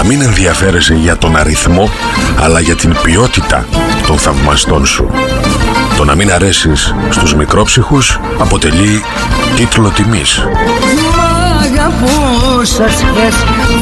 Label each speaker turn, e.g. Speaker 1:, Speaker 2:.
Speaker 1: μην ενδιαφέρεσαι για τον αριθμό, αλλά για την ποιότητα των θαυμαστών σου. Το να μην αρέσεις στους μικρόψυχους αποτελεί τίτλο τιμής.